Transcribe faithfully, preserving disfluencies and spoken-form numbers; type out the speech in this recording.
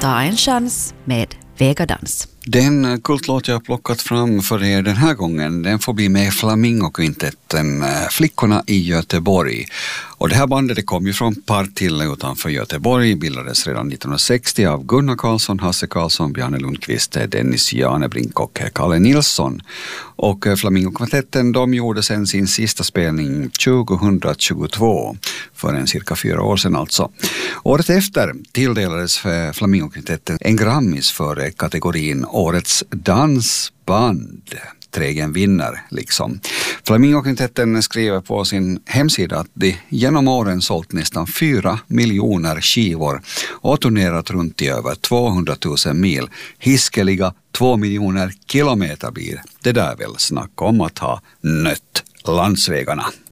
Ta en chans med Vegadans. Den kultlåt jag har plockat fram för er den här gången, den får bli med Flamingokvintetten Flickorna i Göteborg. Och det här bandet det kom ju från Partille utanför Göteborg, bildades redan nittonhundrasextio av Gunnar Karlsson, Hasse Karlsson, Bjarne Lundqvist, Dennis Janebrink och Kalle Nilsson. Och Flamingokvintetten de gjorde sen sin sista spelning tjugohundratjugotvå, för en cirka fyra år sedan alltså. Året efter tilldelades Flamingokvintetten en Grammis för kategorin Årets dansband. Trägen vinner liksom. Flamingokvintetten skriver på sin hemsida att de genom åren sålt nästan fyra miljoner skivor och turnerat runt i över tvåhundratusen mil. Hiskeliga två miljoner kilometer blir det där väl snack om att ha nött landsvägarna.